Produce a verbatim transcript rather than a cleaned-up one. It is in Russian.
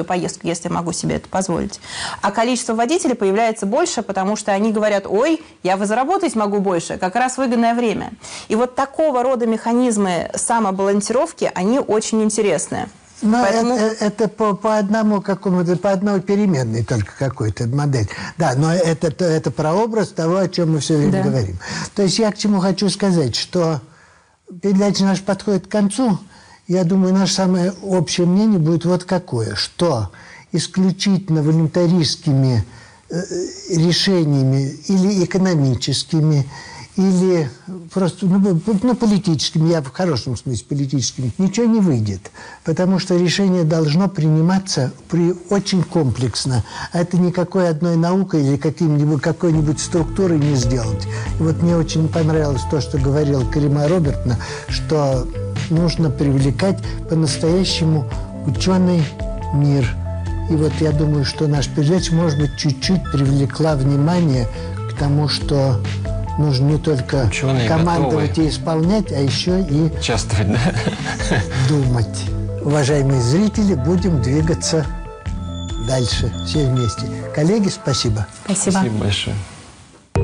поездку, если могу себе это позволить. А количество водителей появляется больше, потому что они говорят: ой, я заработать могу больше, как раз выгодное время. И вот такого рода механизмы самобалансировки, они очень интересны. Но Поэтому... это, это по, по одному какому-то, по одной переменной только какой-то модель. Да, но это, это прообраз того, о чем мы все время да. говорим. То есть я к чему хочу сказать, что передача наша подходит к концу. Я думаю, наше самое общее мнение будет вот какое, что исключительно волюнтаристскими э, решениями или экономическими, или просто ну, ну, политическими, я в хорошем смысле политическими, ничего не выйдет. Потому что решение должно приниматься при, очень комплексно. А это никакой одной наукой или каким-нибудь, какой-нибудь структурой не сделать. И вот мне очень понравилось то, что говорила Карима Робертовна, что нужно привлекать по-настоящему ученый мир. И вот я думаю, что наша передача, может быть, чуть-чуть привлекла внимание к тому, что нужно не только ученые командовать готовы. И исполнять, а еще и участвовать, да? думать. Уважаемые зрители, будем двигаться дальше все вместе. Коллеги, спасибо. Спасибо. Спасибо большое.